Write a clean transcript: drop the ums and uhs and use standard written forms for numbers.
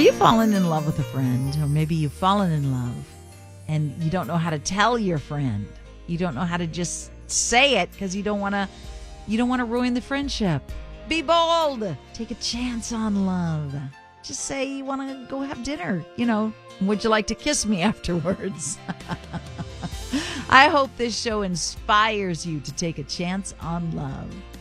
you fallen in love with a friend? Or maybe you've fallen in love and you don't know how to tell your friend. You don't know how to just say it because you don't want to ruin the friendship. Be bold. Take a chance on love. Just say you want to go have dinner. Would you like to kiss me afterwards? I hope this show inspires you to take a chance on love.